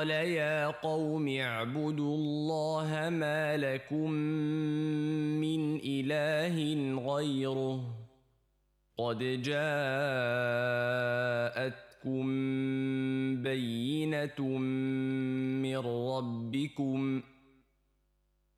قال يا قوم اعبدوا الله ما لكم من إله غيره قد جاءتكم بينة من ربكم